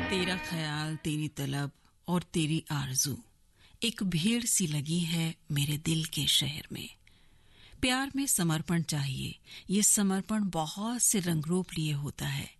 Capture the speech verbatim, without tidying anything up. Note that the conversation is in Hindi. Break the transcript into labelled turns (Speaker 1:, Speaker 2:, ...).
Speaker 1: तेरा ख्याल, तेरी तलब और तेरी आरज़ू एक भीड़ सी लगी है मेरे दिल के शहर में। प्यार में समर्पण चाहिए। ये समर्पण बहुत से रंग रूप लिए होता है।